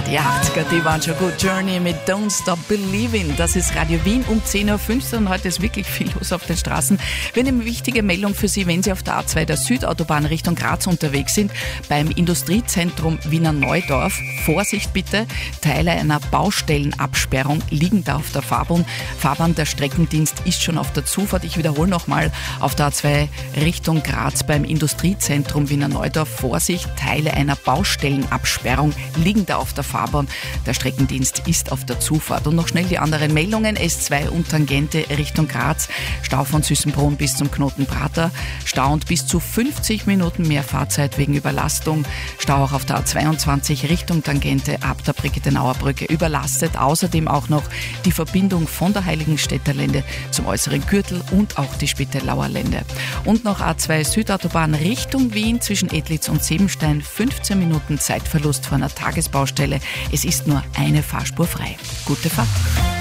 Die 80er, die waren schon gut. Journey mit Don't Stop Believing. Das ist Radio Wien um 10.15 Uhr und heute ist wirklich viel los auf den Straßen. Wir haben eine wichtige Meldung für Sie, wenn Sie auf der A2 der Südautobahn Richtung Graz unterwegs sind. Beim Industriezentrum Wiener Neudorf. Vorsicht bitte, Teile einer Baustellenabsperrung liegen da auf der Fahrbahn. Der Streckendienst ist schon auf der Zufahrt. Ich wiederhole nochmal, auf der A2 Richtung Graz beim Industriezentrum Wiener Neudorf. Vorsicht, Teile einer Baustellenabsperrung liegen da auf der Fahrbahn. Der Streckendienst ist auf der Zufahrt. Und noch schnell die anderen Meldungen. S2 und Tangente Richtung Graz. Stau von Süßenbrunn bis zum Knoten Prater. Stau und bis zu 50 Minuten mehr Fahrzeit wegen Überlastung. Stau auch auf der A22 Richtung Tangente ab der Brigittenauer Brücke überlastet. Außerdem auch noch die Verbindung von der Heiligenstädter Lände zum äußeren Gürtel und auch die Spittelauer Lände. Und noch A2 Südautobahn Richtung Wien zwischen Edlitz und Sebenstein. 15 Minuten Zeitverlust vor einer Tagesbaustelle. Es ist nur eine Fahrspur frei. Gute Fahrt.